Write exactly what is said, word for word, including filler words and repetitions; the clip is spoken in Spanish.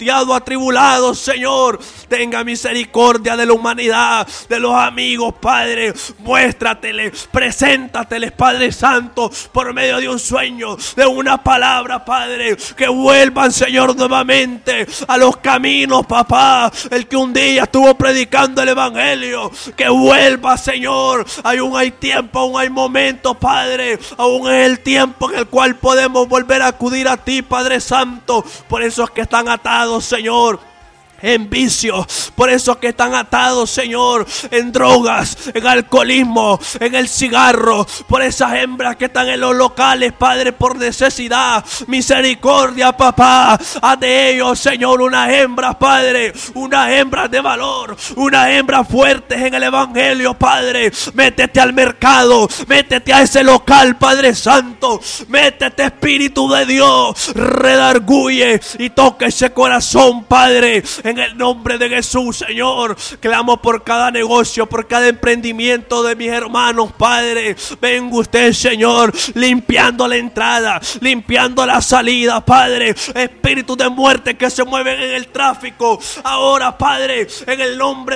angustiados, atribulados, Señor. Tenga misericordia de la humanidad, de los amigos, Padre. Muéstrateles, preséntateles, Padre Santo, por medio de un sueño, de una palabra, Padre. Que vuelvan, Señor, nuevamente a los caminos, papá. El que un día estuvo predicando el evangelio, que vuelva, Señor. Aún hay tiempo, aún hay momentos, Padre. Aún es el tiempo en el cual podemos volver a acudir a ti, Padre Santo. Por eso es que están atados, Señor, en vicios, por eso que están atados, Señor, en drogas, en alcoholismo, en el cigarro, por esas hembras que están en los locales, Padre, por necesidad. Misericordia, papá, haz de ellos, Señor, unas hembras, Padre, unas hembras de valor, unas hembras fuertes en el evangelio, Padre. Métete al mercado, métete a ese local, Padre Santo, métete, Espíritu de Dios, redarguye y toca ese corazón, Padre. En el nombre de Jesús, Señor, clamo por cada negocio, por cada emprendimiento de mis hermanos, Padre. Venga usted, Señor, limpiando la entrada, limpiando la salida, Padre. Espíritu de muerte que se mueven en el tráfico, ahora, Padre, en el nombre